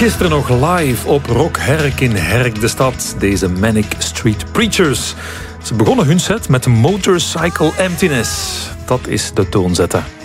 Gisteren nog live op Rock Herk in Herk de Stad. Deze Manic Street Preachers. Ze begonnen hun set met Motorcycle Emptiness. Dat is de toonzetter.